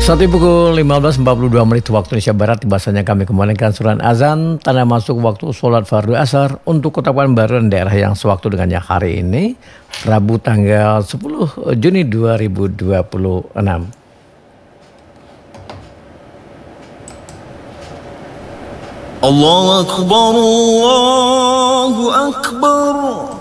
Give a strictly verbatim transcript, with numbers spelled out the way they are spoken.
Saat ini pukul lima belas empat puluh dua menit waktu Indonesia Barat, bahasanya kami kembalikan surat azan tanda masuk waktu sholat fardu asar untuk Kota Pekanbaru dan daerah yang sewaktu dengannya hari ini Rabu tanggal sepuluh Juni dua ribu dua puluh enam. Allahu Akbar, Allahu Akbar.